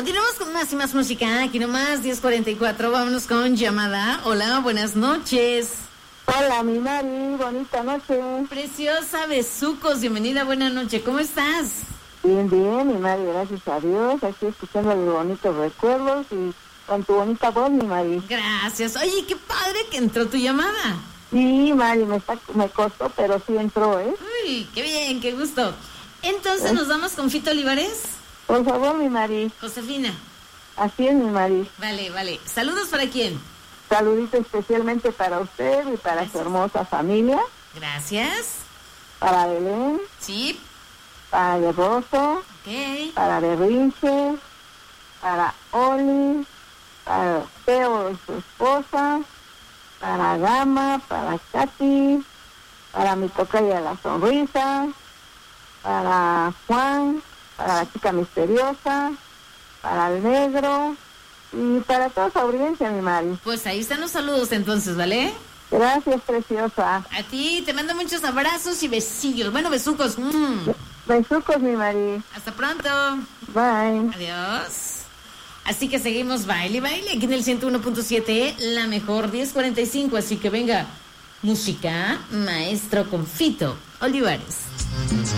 Continuamos con más y más música. Aquí nomás, 10:44. Vámonos con llamada. Hola, buenas noches. Hola, mi Mari, bonita noche. Preciosa, besucos, bienvenida, buena noche. ¿Cómo estás? Bien, bien, mi Mari, gracias a Dios. Aquí escuchando los bonitos recuerdos y con tu bonita voz, mi Mari. Gracias. Oye, qué padre que entró tu llamada. Sí, Mari, me costó, pero sí entró, ¿eh? Uy, qué bien, qué gusto. Entonces, ¿nos vamos con Fito Olivares? Por favor, mi Mari. Josefina. Así es, mi Mari. Vale, vale. ¿Saludos para quién? Saludito especialmente para usted y para Gracias. su hermosa familia. Gracias. Para Belén, Sí. para De Rosso, Ok. para Berrinche, para Oli, para Teo y su esposa, para Gama, para Katy, para mi tocaya La Sonrisa, para Juan, para la chica misteriosa, para el negro y para toda su audiencia, mi Mari. Pues ahí están los saludos entonces, ¿vale? Gracias, preciosa. A ti te mando muchos abrazos y besillos. Bueno, besucos. Besucos, mi Mari. Hasta pronto. Bye. Adiós. Así que seguimos baile, baile. Aquí en el 101.7, la mejor 10:45. Así que venga, música, maestro con Fito Olivares.